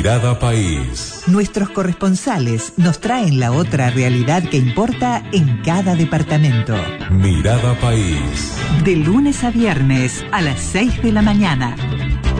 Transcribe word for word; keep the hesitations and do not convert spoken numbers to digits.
Mirada País. Nuestros corresponsales nos traen la otra realidad que importa en cada departamento. Mirada País. De lunes a viernes a las seis de la mañana.